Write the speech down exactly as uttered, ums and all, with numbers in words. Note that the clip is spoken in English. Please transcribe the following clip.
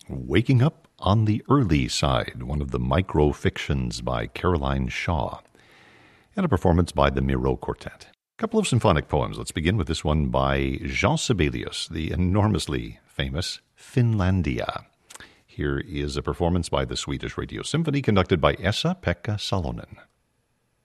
Waking Up on the Early Side, one of the micro-fictions by Caroline Shaw, and a performance by the Miro Quartet. A couple of symphonic poems. Let's begin with this one by Jean Sibelius, the enormously famous Finlandia. Here is a performance by the Swedish Radio Symphony conducted by Esa-Pekka Salonen.